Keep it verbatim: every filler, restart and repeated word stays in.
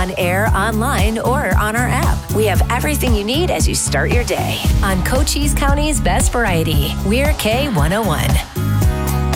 on air, online, or on our app. We have everything you need as you start your day. On Cochise County's Best Variety, we're K one oh one.